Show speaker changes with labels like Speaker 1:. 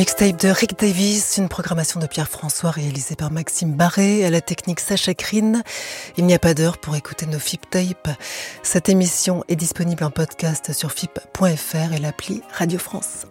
Speaker 1: Mixtape de Rick Davis, une programmation de Pierre-François réalisée par Maxime Barré, à la technique Sacha Krine. Il n'y a pas d'heure pour écouter nos FIP Tapes. Cette émission est disponible en podcast sur fip.fr et l'appli Radio France.